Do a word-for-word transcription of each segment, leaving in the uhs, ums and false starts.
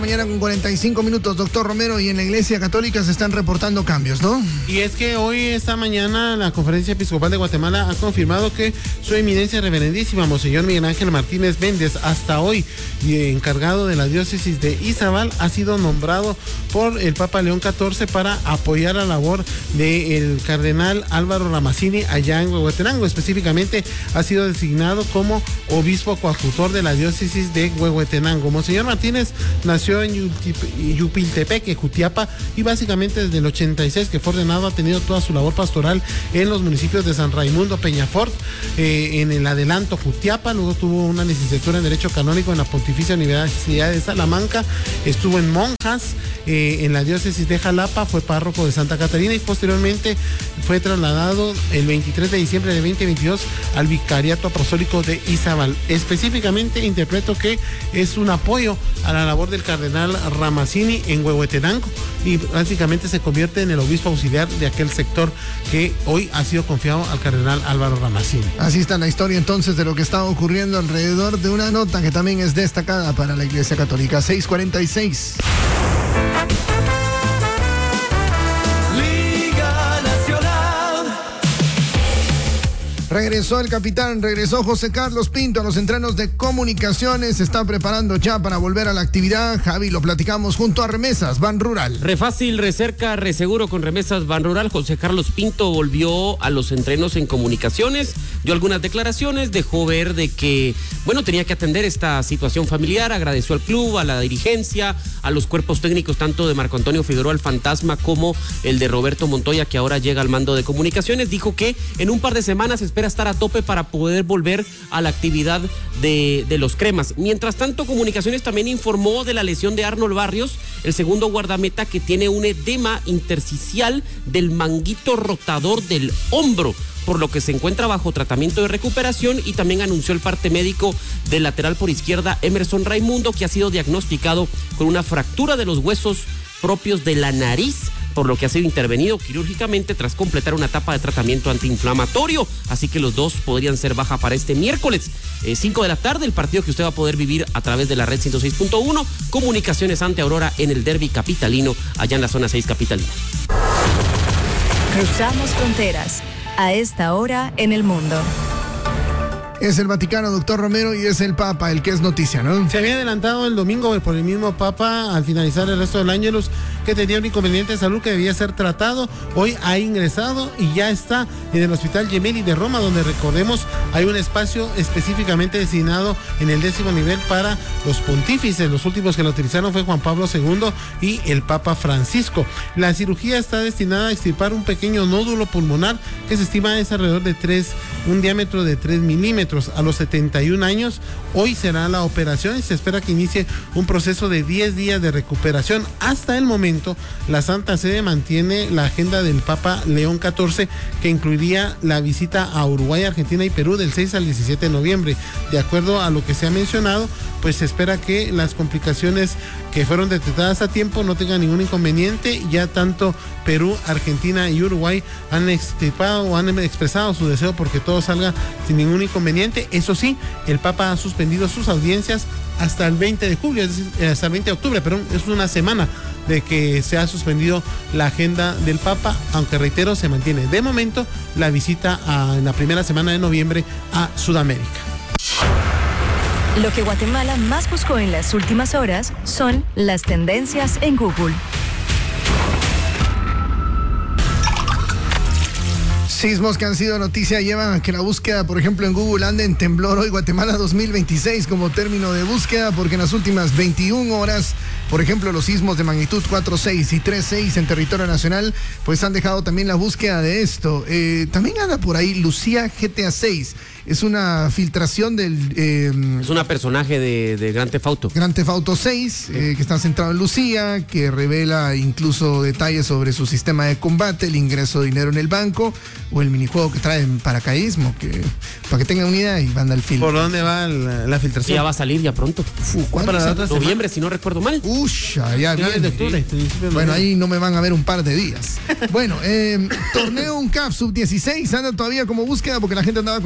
Mañana con cuarenta y cinco minutos, doctor Romero, y en la Iglesia Católica se están reportando cambios, ¿no? Y es que hoy, esta mañana, la Conferencia Episcopal de Guatemala ha confirmado que su eminencia reverendísima, Monseñor Miguel Ángel Martínez Méndez, hasta hoy y encargado de la diócesis de Izabal, ha sido nombrado por el Papa León catorce para apoyar la labor del cardenal Álvaro Ramazzini allá en Huehuetenango. Específicamente ha sido designado como obispo coadjutor de la diócesis de Huehuetenango. Monseñor Martínez nació en Yupiltepeque, Jutiapa, y básicamente desde el ochenta y seis que fue ordenado ha tenido toda su labor pastoral en los municipios de San Raimundo, Peñafort, eh, en el Adelanto, Jutiapa. Luego tuvo una licenciatura en Derecho Canónico en la Pontificia Universidad de Salamanca, estuvo en Monjas, eh, en la diócesis de Jalapa, fue párroco de Santa Catarina y posteriormente fue trasladado el veintitrés de diciembre de veinte veintidós al Vicariato Apostólico de Izabal. Específicamente interpreto que es un apoyo a la labor del cardenal Ramazzini en Huehuetenango y básicamente se convierte en el obispo auxiliar de aquel sector que hoy ha sido confiado al cardenal Álvaro Ramazzini. Así está la historia entonces de lo que está ocurriendo alrededor de una nota que también es destacada para la Iglesia Católica. seis cuarenta y seis. Regresó el capitán, regresó José Carlos Pinto a los entrenos de comunicaciones, se está preparando ya para volver a la actividad. Javi, lo platicamos junto a Remesas Ban Rural. Refácil, recerca, reseguro con Remesas Ban Rural. José Carlos Pinto volvió a los entrenos en comunicaciones, dio algunas declaraciones, dejó ver de que, bueno, tenía que atender esta situación familiar, agradeció al club, a la dirigencia, a los cuerpos técnicos tanto de Marco Antonio Figueroa, el Fantasma, como el de Roberto Montoya, que ahora llega al mando de comunicaciones. Dijo que en un par de semanas espera estar a tope para poder volver a la actividad de, de los cremas. Mientras tanto, Comunicaciones también informó de la lesión de Arnold Barrios, el segundo guardameta, que tiene un edema intersticial del manguito rotador del hombro, por lo que se encuentra bajo tratamiento de recuperación, y también anunció el parte médico del lateral por izquierda Emerson Raimundo, que ha sido diagnosticado con una fractura de los huesos propios de la nariz, por lo que ha sido intervenido quirúrgicamente tras completar una etapa de tratamiento antiinflamatorio. Así que los dos podrían ser baja para este miércoles, eh, cinco de la tarde, el partido que usted va a poder vivir a través de la red ciento seis punto uno, Comunicaciones ante Aurora en el derbi capitalino, allá en la zona seis capitalina. Cruzamos fronteras, a esta hora en el mundo. Es el Vaticano, doctor Romero, y es el Papa el que es noticia, ¿no? Se había adelantado el domingo por el mismo Papa al finalizar el resto del año que tenía un inconveniente de salud que debía ser tratado. Hoy ha ingresado y ya está en el Hospital Gemelli de Roma, donde, recordemos, hay un espacio específicamente destinado en el décimo nivel para los pontífices. Los últimos que lo utilizaron fue Juan Pablo segundo y el Papa Francisco. La cirugía está destinada a extirpar un pequeño nódulo pulmonar que se estima es alrededor de tres, un diámetro de tres milímetros. A los setenta y un años, hoy será la operación y se espera que inicie un proceso de diez días de recuperación. Hasta el momento, la Santa Sede mantiene la agenda del Papa León catorce, que incluiría la visita a Uruguay, Argentina y Perú del seis al diecisiete de noviembre. De acuerdo a lo que se ha mencionado, pues se espera que las complicaciones que fueron detectadas a tiempo no tengan ningún inconveniente. Ya tanto Perú, Argentina y Uruguay han extirpado o han expresado su deseo porque todo salga sin ningún inconveniente. Eso sí, el Papa ha suspendido sus audiencias hasta el veinte de julio, es decir, hasta el veinte de octubre, perdón, es una semana de que se ha suspendido la agenda del Papa, aunque reitero, se mantiene de momento la visita a, en la primera semana de noviembre a Sudamérica. Lo que Guatemala más buscó en las últimas horas son las tendencias en Google. Sismos que han sido noticia llevan a que la búsqueda, por ejemplo, en Google ande en temblor hoy Guatemala dos mil veintiséis como término de búsqueda, porque en las últimas veintiuna horas, por ejemplo, los sismos de magnitud cuatro punto seis y tres punto seis en territorio nacional, pues han dejado también la búsqueda de esto. Eh, también anda por ahí Lucía G T A seis. Es una filtración del... Eh, es una personaje de, de Grand Theft Auto. Grand Theft Auto seis, sí. eh, que está centrado en Lucía, que revela incluso detalles sobre su sistema de combate, el ingreso de dinero en el banco, o el minijuego que trae en paracaidismo, que para que tengan una idea y van al film. ¿Por dónde va la, la filtración? Ya va a salir ya pronto. Uf, ¿cuándo? Para la otra noviembre, semana, si no recuerdo mal. Ush, ya viene. de octubre. Sí. Bueno, ahí no me van a ver un par de días. Bueno, eh, torneo UNCAP sub dieciséis anda todavía como búsqueda porque la gente andaba con la duda de si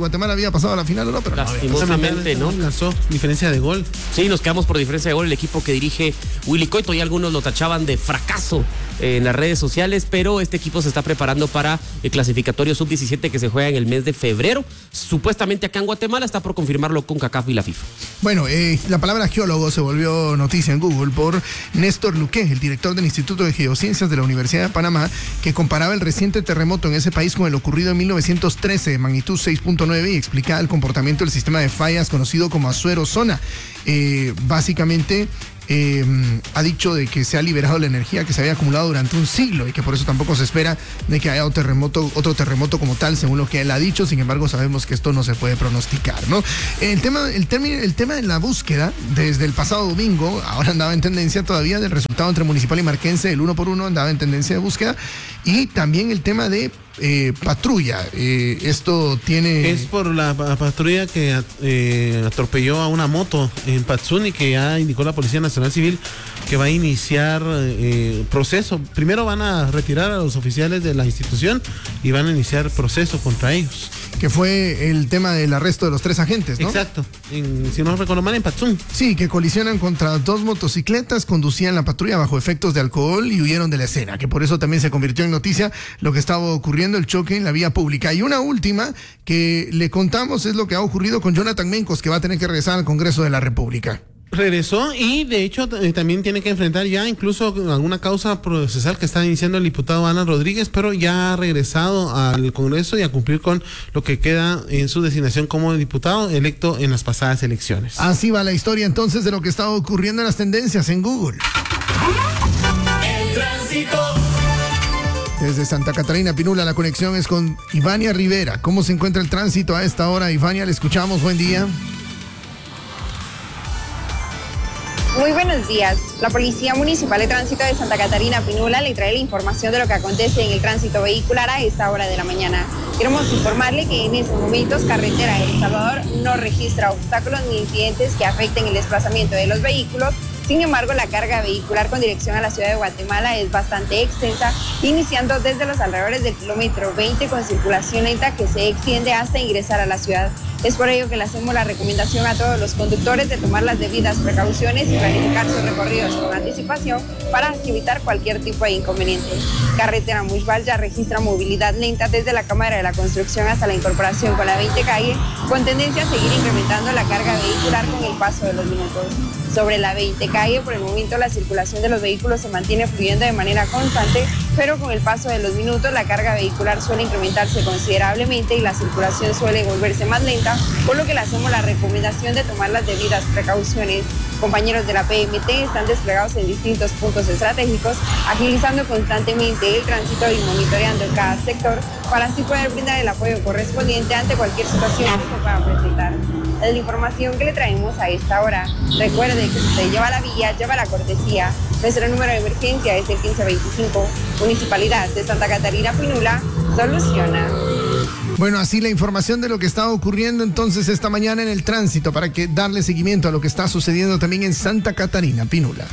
Guatemala había pasado a la final o no, pero no, lastimosamente, ¿no? Alcanzó diferencia de gol. Sí, nos quedamos por diferencia de gol. El equipo que dirige Willy Coito, y algunos lo tachaban de fracaso en las redes sociales, pero este equipo se está preparando para el clasificatorio sub diecisiete que se juega en el mes de febrero. Supuestamente acá en Guatemala, está por confirmarlo con CONCACAF y la FIFA. Bueno, eh, la palabra geólogo se volvió noticia en Google por Néstor Luque, el director del Instituto de Geociencias de la Universidad de Panamá, que comparaba el reciente terremoto en ese país con el ocurrido en mil novecientos trece de magnitud seis punto nueve y explicaba el comportamiento del sistema de fallas conocido como Azuero Zona. Eh, básicamente eh, ha dicho de que se ha liberado la energía que se había acumulado durante un siglo y que por eso tampoco se espera de que haya otro terremoto, otro terremoto como tal, según lo que él ha dicho. Sin embargo, sabemos que esto no se puede pronosticar, ¿no? El tema, el, término, el tema de la búsqueda, desde el pasado domingo, ahora andaba en tendencia todavía del resultado entre Municipal y Marquense, el uno por uno andaba en tendencia de búsqueda, y también el tema de eh, patrulla. Eh, esto tiene... Es por la patrulla que eh, atropelló a una moto en Patsuni, que ya indicó la Policía Nacional Civil que va a iniciar eh, proceso. Primero van a retirar a los oficiales de la institución y van a iniciar proceso contra ellos. Que fue el tema del arresto de los tres agentes, ¿no? Exacto. En, si no recuerdo mal, en Patsún. Sí, que colisionan contra dos motocicletas, conducían la patrulla bajo efectos de alcohol y huyeron de la escena, que por eso también se convirtió en noticia lo que estaba ocurriendo, el choque en la vía pública. Y una última que le contamos es lo que ha ocurrido con Jonathan Mencos, que va a tener que regresar al Congreso de la República. Regresó y de hecho eh, también tiene que enfrentar ya incluso alguna causa procesal que está iniciando el diputado Ana Rodríguez, pero ya ha regresado al Congreso y a cumplir con lo que queda en su designación como diputado electo en las pasadas elecciones. Así va la historia entonces de lo que está ocurriendo en las tendencias en Google. El tránsito. Desde Santa Catarina, Pinula, la conexión es con Ivania Rivera. ¿Cómo se encuentra el tránsito a esta hora? Ivania, le escuchamos. Buen día. Muy buenos días. La Policía Municipal de Tránsito de Santa Catarina, Pinula, le trae la información de lo que acontece en el tránsito vehicular a esta hora de la mañana. Queremos informarle que en estos momentos carretera de El Salvador no registra obstáculos ni incidentes que afecten el desplazamiento de los vehículos. Sin embargo, la carga vehicular con dirección a la ciudad de Guatemala es bastante extensa, iniciando desde los alrededores del kilómetro veinte con circulación lenta que se extiende hasta ingresar a la ciudad. Es por ello que le hacemos la recomendación a todos los conductores de tomar las debidas precauciones y planificar sus recorridos con anticipación para evitar cualquier tipo de inconveniente. Carretera Mushbal ya registra movilidad lenta desde la Cámara de la Construcción hasta la incorporación con la veinte calle, con tendencia a seguir incrementando la carga vehicular con el paso de los minutos. Sobre la veinte calle, por el momento la circulación de los vehículos se mantiene fluyendo de manera constante, pero con el paso de los minutos la carga vehicular suele incrementarse considerablemente y la circulación suele volverse más lenta, por lo que le hacemos la recomendación de tomar las debidas precauciones. Compañeros de la P M T están desplegados en distintos puntos estratégicos, agilizando constantemente el tránsito y monitoreando cada sector para así poder brindar el apoyo correspondiente ante cualquier situación que se pueda presentar. Es la información que le traemos a esta hora. Recuerde que si usted lleva la vía, lleva la cortesía. Nuestro número de emergencia es el quince veinticinco. Municipalidad de Santa Catarina, Pinula, soluciona. Bueno, así la información de lo que está ocurriendo entonces esta mañana en el tránsito para que darle seguimiento a lo que está sucediendo también en Santa Catarina, Pinula.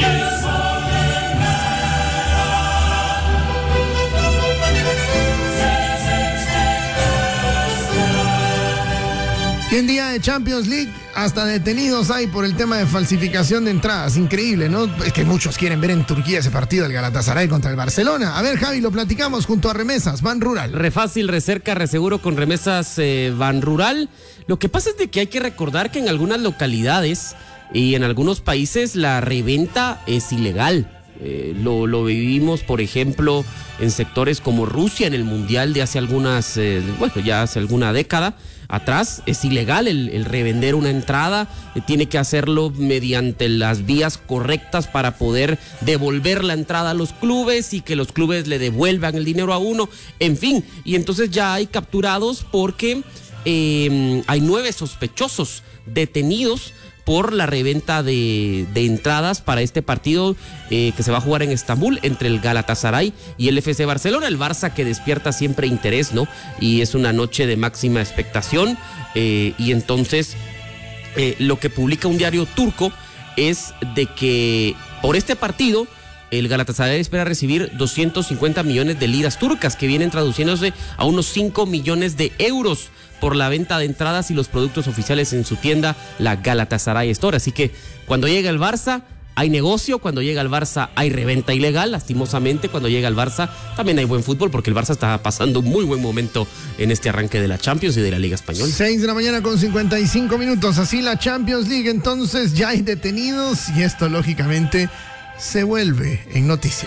Y en día de Champions League, hasta detenidos hay por el tema de falsificación de entradas. Increíble, ¿no? Es que muchos quieren ver en Turquía ese partido del Galatasaray contra el Barcelona. A ver, Javi, lo platicamos junto a Remesas, Ban Rural. Refácil, recerca, reseguro con Remesas eh, Ban Rural. Lo que pasa es de que hay que recordar que en algunas localidades y en algunos países la reventa es ilegal. Eh, lo, lo vivimos, por ejemplo, en sectores como Rusia en el Mundial de hace algunas, eh, bueno, ya hace alguna década atrás. Es ilegal el, el revender una entrada, eh, tiene que hacerlo mediante las vías correctas para poder devolver la entrada a los clubes y que los clubes le devuelvan el dinero a uno, en fin, y entonces ya hay capturados porque eh, hay nueve sospechosos detenidos por la reventa de, de entradas para este partido eh, que se va a jugar en Estambul entre el Galatasaray y el F C Barcelona, el Barça que despierta siempre interés, ¿no? Y es una noche de máxima expectación eh, y entonces eh, lo que publica un diario turco es de que por este partido el Galatasaray espera recibir doscientos cincuenta millones de liras turcas, que vienen traduciéndose a unos cinco millones de euros por la venta de entradas y los productos oficiales en su tienda, la Galatasaray Store. Así que cuando llega el Barça, hay negocio. Cuando llega el Barça, hay reventa ilegal. Lastimosamente, cuando llega el Barça, también hay buen fútbol, porque el Barça está pasando un muy buen momento en este arranque de la Champions y de la Liga Española. seis de la mañana con cincuenta y cinco minutos. Así la Champions League. Entonces ya hay detenidos y esto lógicamente se vuelve en noticia.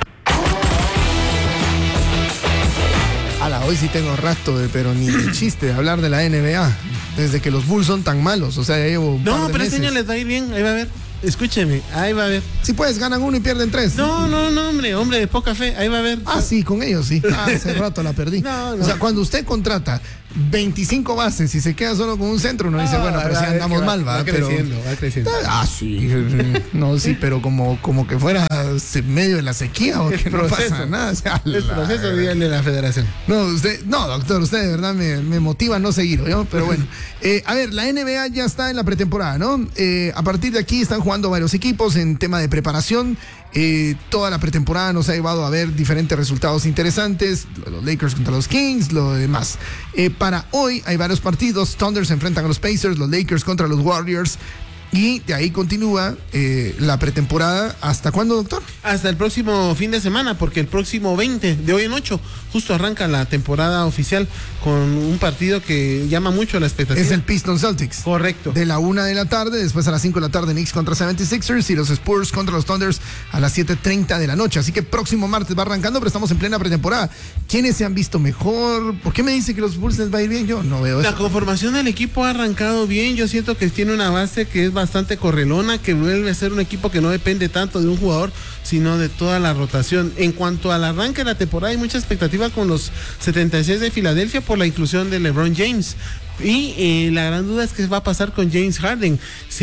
Ala, hoy sí tengo rato de, pero ni de chiste de hablar de la N B A. Desde que los Bulls son tan malos. O sea, ya llevo un No, par de pero este meses. año les va a ir bien, ahí va a ver. Escúcheme, ahí va a ver. Si puedes, ganan uno y pierden tres. No, no, no, hombre, hombre de poca fe, ahí va a ver. Ah, sí, con ellos sí. Ah, hace rato la perdí. No, no. O sea, cuando usted contrata veinticinco bases y se queda solo con un centro, uno dice, bueno, pero si andamos mal, va. Va pero... creciendo, va creciendo. Ah, sí. No, sí, pero como, como que fuera en medio de la sequía o que no pasa nada. O sea, El la- proceso díganle de la federación. No, usted, no, doctor, usted de verdad me, me motiva a no seguir, ¿no? Pero bueno. Eh, a ver, la N B A ya está en la pretemporada, ¿no? Eh, a partir de aquí están jugando varios equipos en tema de preparación. Eh, toda la pretemporada nos ha llevado a ver diferentes resultados interesantes. Los Lakers contra los Kings, lo demás. Eh, para hoy hay varios partidos. Thunder se enfrentan a los Pacers, los Lakers contra los Warriors. Y de ahí continúa eh, la pretemporada. ¿Hasta cuándo, doctor? Hasta el próximo fin de semana, porque el próximo veinte, de hoy en ocho, justo arranca la temporada oficial con un partido que llama mucho la expectativa. Es el Pistons Celtics. Correcto. De la una de la tarde, después a las cinco de la tarde Knicks contra setenta y sixers y los Spurs contra los Thunders a las siete treinta de la noche. Así que próximo martes va arrancando, pero estamos en plena pretemporada. ¿Quiénes se han visto mejor? ¿Por qué me dice que los Bulls les va a ir bien? Yo no veo La eso. conformación del equipo ha arrancado bien. Yo siento que tiene una base que es bastante correlona, que vuelve a ser un equipo que no depende tanto de un jugador, sino de toda la rotación. En cuanto al arranque de la temporada, hay mucha expectativa con los setenta y seis de Filadelfia por la inclusión de LeBron James. Y eh, la gran duda es qué va a pasar con James Harden.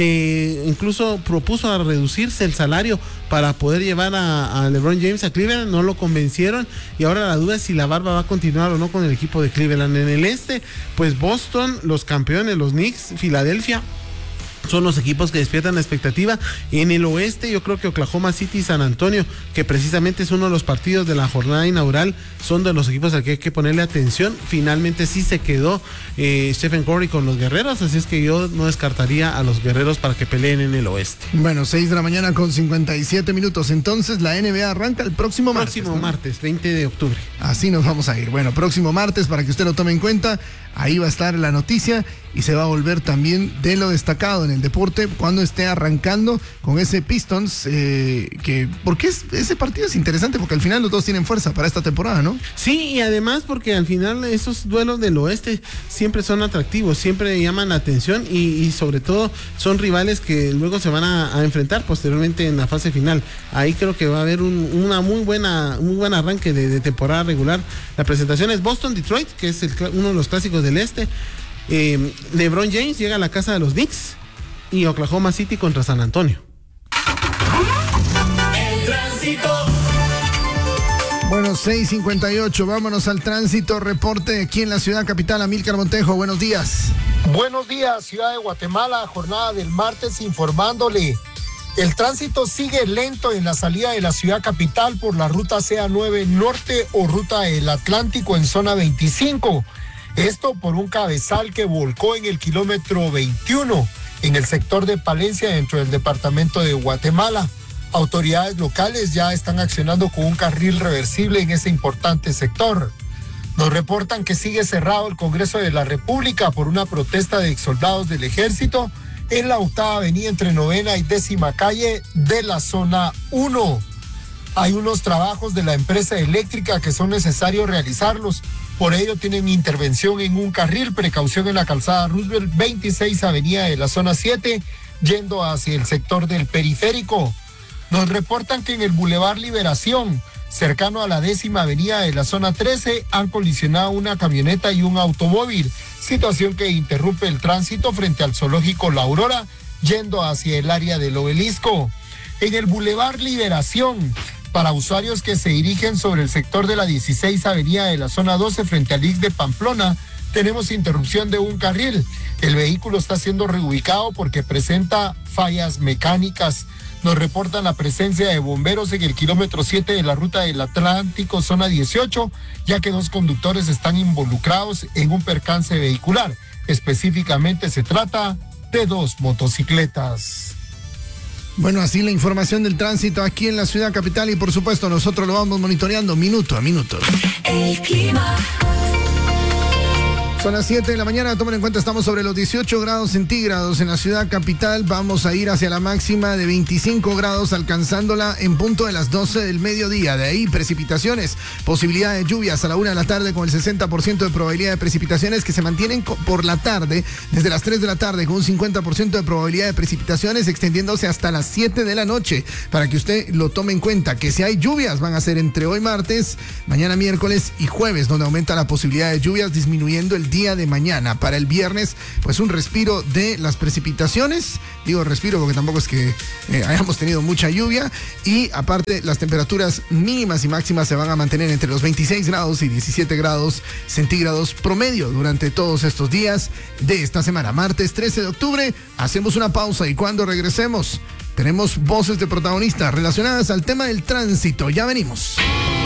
Se incluso propuso a reducirse el salario para poder llevar a, a LeBron James a Cleveland, no lo convencieron y ahora la duda es si la barba va a continuar o no con el equipo de Cleveland. En el este, pues Boston, los campeones, los Knicks, Filadelfia, son los equipos que despiertan la expectativa. En el oeste yo creo que Oklahoma City y San Antonio, que precisamente es uno de los partidos de la jornada inaugural, son de los equipos al que hay que ponerle atención. Finalmente sí se quedó eh, Stephen Curry con los Guerreros, así es que yo no descartaría a los Guerreros para que peleen en el oeste. Bueno, seis de la mañana con cincuenta y siete minutos. Entonces la N B A arranca el próximo martes. Próximo ¿no? martes, veinte de octubre. Así nos vamos a ir. Bueno, próximo martes, para que usted lo tome en cuenta, ahí va a estar la noticia y se va a volver también de lo destacado en el deporte cuando esté arrancando con ese Pistons, eh, que porque es, ese partido es interesante porque al final los dos tienen fuerza para esta temporada, ¿no? Sí, y además porque al final esos duelos del oeste siempre son atractivos, siempre llaman la atención y, y sobre todo son rivales que luego se van a, a enfrentar posteriormente en la fase final. Ahí creo que va a haber un, una muy buena, muy buen arranque de, de temporada regular. La presentación es Boston-Detroit, que es el, uno de los clásicos del este. Eh, LeBron James llega a la casa de los Knicks y Oklahoma City contra San Antonio. El tránsito. Bueno, seis cincuenta y ocho, vámonos al tránsito, reporte aquí en la ciudad capital. Amílcar Montejo, buenos días. Buenos días, ciudad de Guatemala, jornada del martes informándole. El tránsito sigue lento en la salida de la ciudad capital por la ruta C A nueve Norte o ruta del Atlántico en zona veinticinco. Esto por un cabezal que volcó en el kilómetro veintiuno en el sector de Palencia dentro del departamento de Guatemala. Autoridades locales ya están accionando con un carril reversible en ese importante sector. Nos reportan que sigue cerrado el Congreso de la República por una protesta de exsoldados del Ejército en la octava avenida entre novena y décima calle de la zona uno. Hay unos trabajos de la empresa eléctrica que son necesarios realizarlos. Por ello tienen intervención en un carril, precaución en la calzada Roosevelt, veintiséis avenida de la zona siete, yendo hacia el sector del periférico. Nos reportan que en el Boulevard Liberación, cercano a la décima avenida de la zona trece, han colisionado una camioneta y un automóvil, situación que interrumpe el tránsito frente al zoológico La Aurora, yendo hacia el área del Obelisco. En el Boulevard Liberación, para usuarios que se dirigen sobre el sector de la dieciséis avenida de la zona doce frente al I X de Pamplona, tenemos interrupción de un carril. El vehículo está siendo reubicado porque presenta fallas mecánicas. nos reportan la presencia de bomberos en el kilómetro siete de la ruta del Atlántico, zona dieciocho, ya que dos conductores están involucrados en un percance vehicular. Específicamente se trata de dos motocicletas. Bueno, así la información del tránsito aquí en la ciudad capital y por supuesto nosotros lo vamos monitoreando minuto a minuto. El clima. Son las siete de la mañana, tomen en cuenta, estamos sobre los dieciocho grados centígrados en la ciudad capital. Vamos a ir hacia la máxima de veinticinco grados, alcanzándola en punto de las doce del mediodía. De ahí, precipitaciones, posibilidad de lluvias a la una de la tarde con el sesenta por ciento de probabilidad de precipitaciones que se mantienen por la tarde, desde las tres de la tarde con un cincuenta por ciento de probabilidad de precipitaciones, extendiéndose hasta las siete de la noche, para que usted lo tome en cuenta, que si hay lluvias van a ser entre hoy martes, mañana miércoles y jueves, donde aumenta la posibilidad de lluvias, disminuyendo el día de mañana. Para el viernes, pues un respiro de las precipitaciones, digo respiro porque tampoco es que eh, hayamos tenido mucha lluvia, y aparte las temperaturas mínimas y máximas se van a mantener entre los veintiséis grados y diecisiete grados centígrados promedio durante todos estos días de esta semana. Martes trece de octubre, hacemos una pausa y cuando regresemos tenemos voces de protagonistas relacionadas al tema del tránsito. Ya venimos.